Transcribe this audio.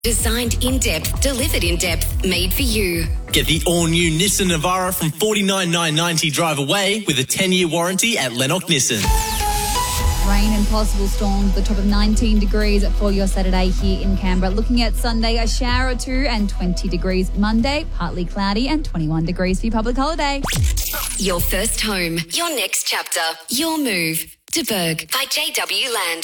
Designed in-depth, delivered in-depth, made for you. Get the all-new Nissan Navara from $49,990 drive away with a 10-year warranty at Lennox Nissan. Rain and possible storms, the top of 19 degrees for your Saturday here in Canberra. Looking at Sunday, a shower or two and 20 degrees. Monday, partly cloudy and 21 degrees for your public holiday. Your first home, your next chapter, your move. De Berg by JW Land.